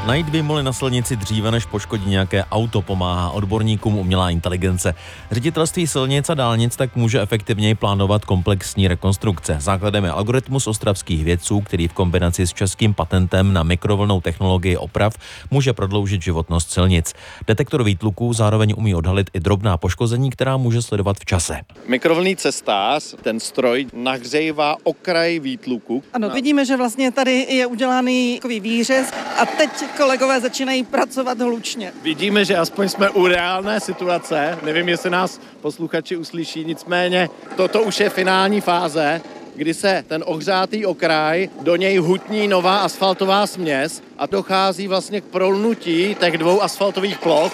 Najít vymoli na silnici dříve, než poškodí nějaké auto, pomáhá odborníkům umělá inteligence. Ředitelství silnic a dálnic tak může efektivněji plánovat komplexní rekonstrukce. Základem je algoritmus ostravských vědců, který v kombinaci s českým patentem na mikrovlnnou technologii oprav může prodloužit životnost silnic. Detektor výtluků zároveň umí odhalit i drobná poškození, která může sledovat v čase. Mikrovlnný cestář, ten stroj nahřejívá okraj výtluku. Ano, vidíme, že vlastně tady je udělaný takový výřez a teď kolegové začínají pracovat hlučně. Vidíme, že aspoň jsme u reálné situace. Nevím, jestli nás posluchači uslyší, nicméně toto už je finální fáze, kdy se ten ohřátý okraj, do něj hutní nová asfaltová směs a dochází vlastně k prolnutí těch dvou asfaltových ploch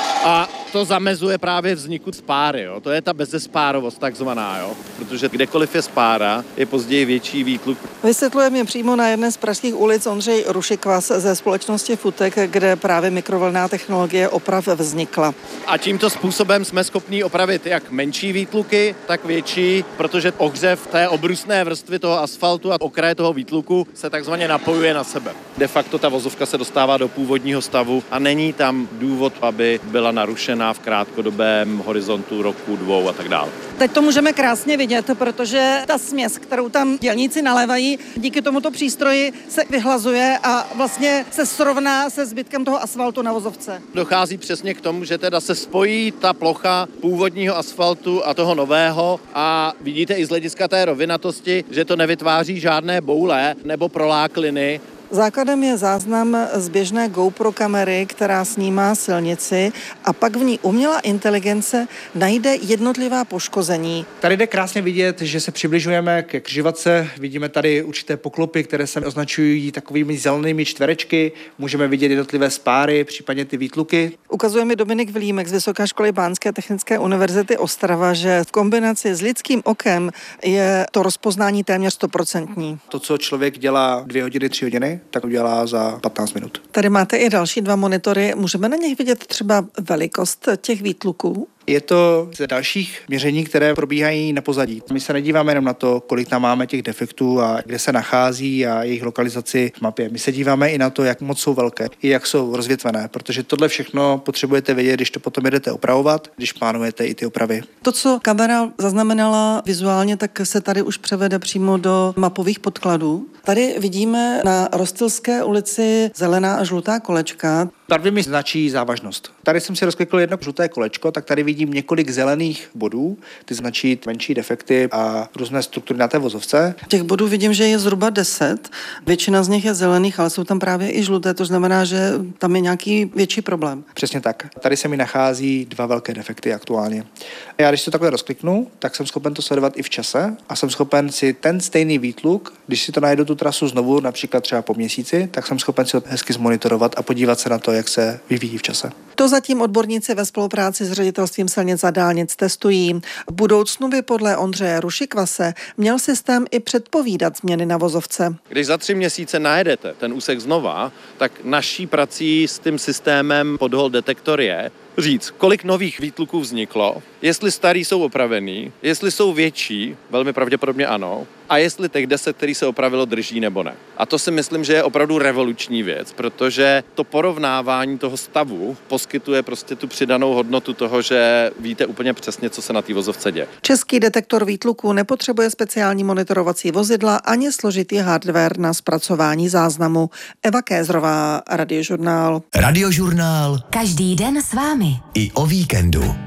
a to zamezuje právě vzniku spáry. Jo. To je ta bezespárovost takzvaná, jo. Protože kdekoliv je spára, je později větší výtluk. Vysvětluje mě přímo na jedné z pražských ulic Ondřej Rušikvas ze společnosti Futek, kde právě mikrovlnná technologie oprav vznikla. A tímto způsobem jsme schopni opravit jak menší výtluky, tak větší, protože ohřev té obrusné vrstvy toho asfaltu a okraje toho výtluku se takzvaně napojuje na sebe. De facto ta vozovka se dostává do původního stavu a není tam důvod, aby byla narušena v krátkodobém horizontu roku, 2 a tak dále. Teď to můžeme krásně vidět, protože ta směs, kterou tam dělníci nalévají, díky tomuto přístroji se vyhlazuje a vlastně se srovná se zbytkem toho asfaltu na vozovce. Dochází přesně k tomu, že teda se spojí ta plocha původního asfaltu a toho nového a vidíte i z hlediska té rovinatosti, že to nevytváří žádné boule nebo prolákliny. Základem je záznam z běžné GoPro kamery, která snímá silnici a pak v ní umělá inteligence najde jednotlivá poškození. Tady jde krásně vidět, že se přibližujeme ke křižovatce. Vidíme tady určité poklopy, které se označují takovými zelenými čtverečky. Můžeme vidět jednotlivé spáry, případně ty výtluky. Ukazuje mi Dominik Vilímek z Vysoké školy Bánské technické univerzity Ostrava, že v kombinaci s lidským okem je to rozpoznání téměř 100%. To, co člověk dělá 2 hodiny, 3 hodiny, tak udělá za 15 minut. Tady máte i další 2 monitory. Můžeme na nich vidět třeba velikost těch výtluků? Je to z dalších měření, které probíhají na pozadí. My se nedíváme jenom na to, kolik tam máme těch defektů a kde se nachází a jejich lokalizaci v mapě. My se díváme i na to, jak moc jsou velké, i jak jsou rozvětvené, protože tohle všechno potřebujete vědět, když to potom jedete opravovat, když plánujete i ty opravy. To, co kamera zaznamenala vizuálně, tak se tady už převede přímo do mapových podkladů. Tady vidíme na Rostylské ulici zelená a žlutá kolečka. Barvy mi značí závažnost. Tady jsem si rozklikl jedno žluté kolečko, tak tady vidím několik zelených bodů, ty značí menší defekty a různé struktury na té vozovce. Těch bodů vidím, že je zhruba 10. Většina z nich je zelených, ale jsou tam právě i žluté, to znamená, že tam je nějaký větší problém. Přesně tak. Tady se mi nachází 2 velké defekty aktuálně. Já když to takhle rozkliknu, tak jsem schopen to sledovat i v čase a jsem schopen si ten stejný výtluk, když si to najdu tu trasu znovu, například třeba po měsíci, tak jsem schopen si to hezky zmonitorovat a podívat se na to, jak se vyvíjí v čase. To zatím odborníci ve spolupráci s ředitelstvím silnic a dálnic testují. V budoucnu by podle Ondřeje Rušikvase měl systém i předpovídat změny na vozovce. Když za 3 měsíce najedete ten úsek znova, tak naší prací s tím systémem podhold detektor je říct, kolik nových výtluků vzniklo, jestli starý jsou opravený, jestli jsou větší, velmi pravděpodobně ano, a jestli těch 10, který se opravilo, drží nebo ne. A to si myslím, že je opravdu revoluční věc, protože to porovnávání toho stavu poskytuje prostě tu přidanou hodnotu toho, že víte úplně přesně, co se na té vozovce děje. Český detektor výtluků nepotřebuje speciální monitorovací vozidla ani složitý hardware na zpracování záznamu. Eva Kézrová, Radiožurnál. Radiožurnál. Každý den s vámi. I o víkendu.